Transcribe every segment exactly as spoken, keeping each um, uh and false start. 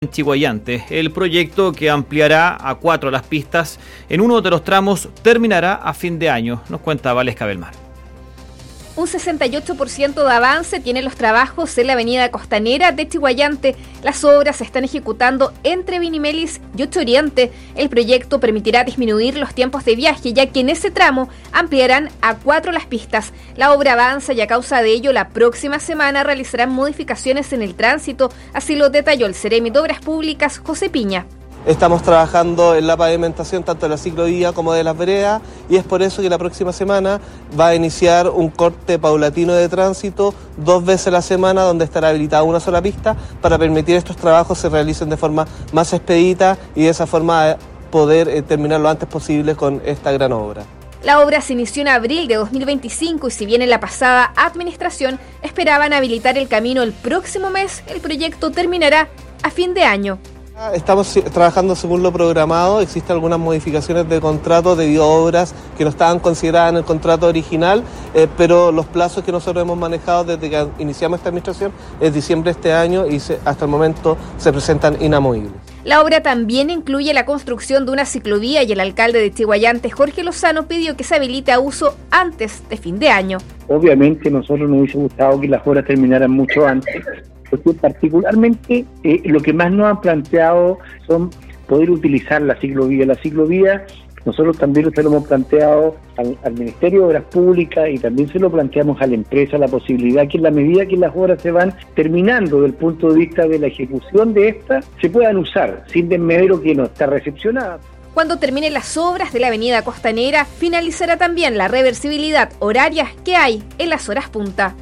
en Chiguayante. El proyecto, que ampliará a cuatro las pistas en uno de los tramos, terminará a fin de año, nos cuenta Valesca Belmar. Un sesenta y ocho por ciento de avance tienen los trabajos en la avenida costanera de Chiguayante. Las obras se están ejecutando entre Vinimelis y Ocho Oriente. El proyecto permitirá disminuir los tiempos de viaje, ya que en ese tramo ampliarán a cuatro las pistas. La obra avanza y a causa de ello la próxima semana realizarán modificaciones en el tránsito, así lo detalló el Seremi de Obras Públicas, José Piña. Estamos trabajando en la pavimentación tanto de la ciclovía como de las veredas y es por eso que la próxima semana va a iniciar un corte paulatino de tránsito dos veces a la semana, donde estará habilitada una sola pista para permitir estos trabajos se realicen de forma más expedita y de esa forma poder eh, terminar lo antes posible con esta gran obra. La obra se inició en abril de dos mil veinticinco y si bien en la pasada administración esperaban habilitar el camino el próximo mes, el proyecto terminará a fin de año. Estamos trabajando según lo programado, existen algunas modificaciones de contrato debido a obras que no estaban consideradas en el contrato original, eh, pero los plazos que nosotros hemos manejado desde que iniciamos esta administración es diciembre de este año y se, hasta el momento se presentan inamovibles. La obra también incluye la construcción de una ciclovía y el alcalde de Chiguayante, Jorge Lozano, pidió que se habilite a uso antes de fin de año. Obviamente nosotros nos hubiese gustado que las obras terminaran mucho antes, porque particularmente eh, lo que más nos han planteado son poder utilizar la ciclovía. La ciclovía nosotros también se lo hemos planteado al, al Ministerio de Obras Públicas y también se lo planteamos a la empresa, la posibilidad que en la medida que las obras se van terminando desde el punto de vista de la ejecución de estas, se puedan usar sin desmedro que no está recepcionada. Cuando terminen las obras de la avenida costanera, finalizará también la reversibilidad horaria que hay en las horas punta.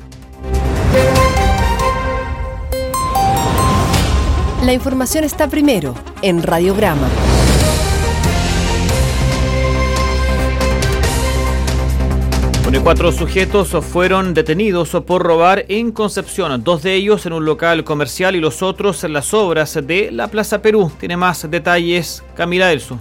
La información está primero en Radiograma. Cuatro sujetos fueron detenidos por robar en Concepción, dos de ellos en un local comercial y los otros en las obras de la Plaza Perú. Tiene más detalles Camila Elso.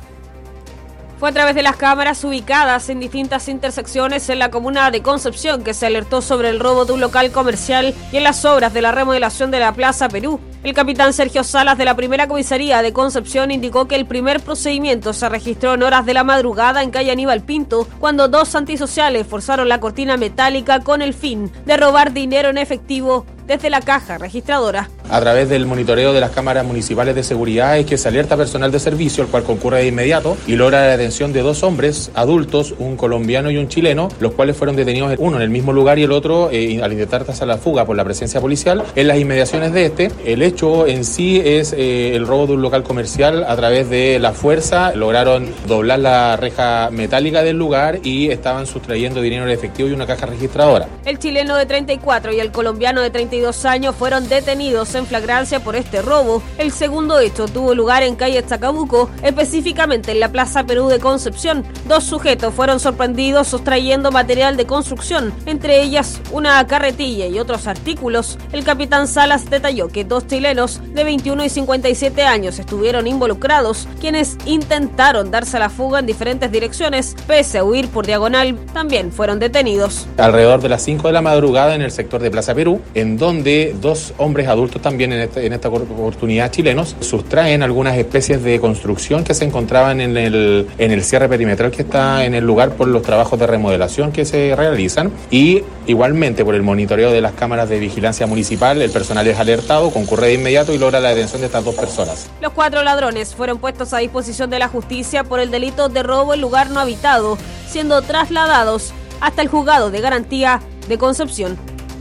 Fue a través de las cámaras ubicadas en distintas intersecciones en la comuna de Concepción que se alertó sobre el robo de un local comercial y en las obras de la remodelación de la Plaza Perú. El capitán Sergio Salas de la primera comisaría de Concepción indicó que el primer procedimiento se registró en horas de la madrugada en calle Aníbal Pinto, cuando dos antisociales forzaron la cortina metálica con el fin de robar dinero en efectivo desde la caja registradora. A través del monitoreo de las cámaras municipales de seguridad es que se alerta personal de servicio, el cual concurre de inmediato y logra la detención de dos hombres adultos, un colombiano y un chileno, los cuales fueron detenidos uno en el mismo lugar y el otro eh, al intentar trazar la fuga por la presencia policial en las inmediaciones de este. El hecho en sí es eh, el robo de un local comercial. A través de la fuerza lograron doblar la reja metálica del lugar y estaban sustrayendo dinero en efectivo y una caja registradora. El chileno de treinta y cuatro y el colombiano de treinta y dos años fueron detenidos en flagrancia por este robo. El segundo hecho tuvo lugar en calle Chacabuco, específicamente en la Plaza Perú de Concepción. Dos sujetos fueron sorprendidos sustrayendo material de construcción, entre ellas una carretilla y otros artículos. El capitán Salas detalló que dos chilenos de veintiuno y cincuenta y siete años estuvieron involucrados, quienes intentaron darse a la fuga en diferentes direcciones. Pese a huir por diagonal, también fueron detenidos. Alrededor de las cinco de la madrugada en el sector de Plaza Perú, en donde dos hombres adultos también en, este, en esta oportunidad chilenos sustraen algunas especies de construcción que se encontraban en el, en el cierre perimetral que está en el lugar por los trabajos de remodelación que se realizan y igualmente por el monitoreo de las cámaras de vigilancia municipal el personal es alertado, concurre de inmediato y logra la detención de estas dos personas. Los cuatro ladrones fueron puestos a disposición de la justicia por el delito de robo en lugar no habitado, siendo trasladados hasta el juzgado de garantía de Concepción.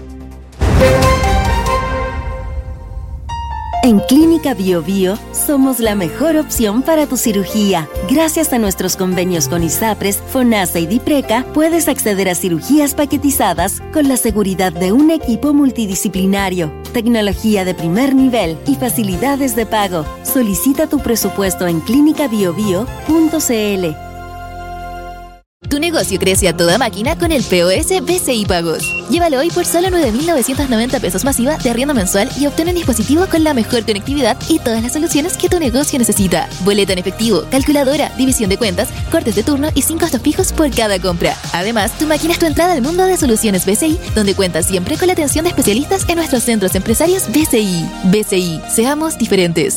En Clínica Bio Bio somos la mejor opción para tu cirugía. Gracias a nuestros convenios con ISAPRES, FONASA y DIPRECA, puedes acceder a cirugías paquetizadas con la seguridad de un equipo multidisciplinario, tecnología de primer nivel y facilidades de pago. Solicita tu presupuesto en clínica bio bio punto c l. Tu negocio crece a toda máquina con el P O S B C I Pagos. Llévalo hoy por solo nueve mil novecientos noventa pesos masiva de arriendo mensual y obtén un dispositivo con la mejor conectividad y todas las soluciones que tu negocio necesita. Boleta en efectivo, calculadora, división de cuentas, cortes de turno y sin costos fijos por cada compra. Además, tu máquina es tu entrada al mundo de soluciones B C I, donde cuentas siempre con la atención de especialistas en nuestros centros empresarios B C I. B C I, seamos diferentes.